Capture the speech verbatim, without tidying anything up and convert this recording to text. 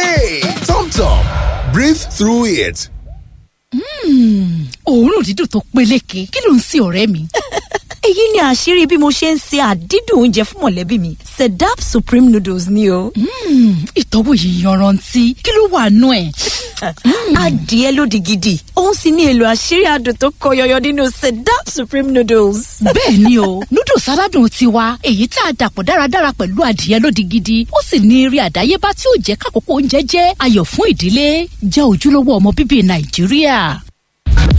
Hey, Tom Tom, breathe through it. Òórùn dídùn tó peléke. Kí ló ń ṣe ọ̀rẹ́ mi? Èyí ni àṣírí bí mo ṣe ń ṣe àdídùn oúnjẹ fún mọ̀lẹ́bí mi. Sedap Supreme Noodles ni o. Ìtọ́wò yìí yanrantí. Kí ló wà nú ẹ̀? Adìẹ lódì gidi. Òun sì ní èlò àṣírí adùn tó kọ yọyọ nínú Sedap Supreme Noodles. Bẹ́ẹ̀ ni o, noodles aládùn tiwa, èyí tá a dàpọ̀ dáradára pẹ̀lú adìẹ lódì gidi. Ó sì ní eré àdáyébá tí ó jẹ́ kákòókò oúnjẹ jẹ́ ayọ̀ fún ìdílé. Jẹ́ ojúlówó ọmọ bíbí Nàìjíríà.